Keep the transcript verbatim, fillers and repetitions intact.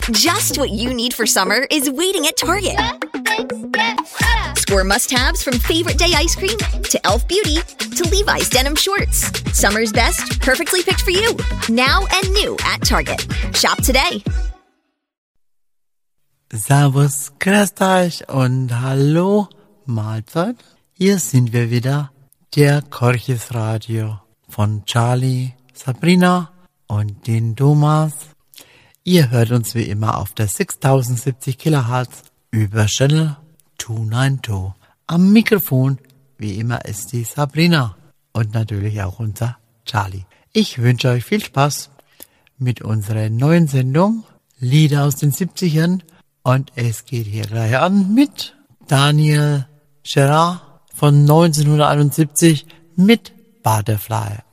Just what you need for summer is waiting at Target. Score must-haves from Favorite Day ice cream to Elf Beauty to Levi's denim shorts. Summer's best, perfectly picked for you. Now and new at Target. Shop today. Servus, grüßt euch und hallo, Mahlzeit. Hier sind wir wieder, der Korches Radio von Charlie, Sabrina und den Thomas. Ihr hört uns wie immer auf der sechstausendsiebzig Kilohertz über Channel zweihundertzweiundneunzig. Am Mikrofon wie immer ist die Sabrina und natürlich auch unser Charlie. Ich wünsche euch viel Spaß mit unserer neuen Sendung Lieder aus den siebzigern und es geht hier gleich an mit Daniel Gerard von neunzehnhunderteinundsiebzig mit Butterfly.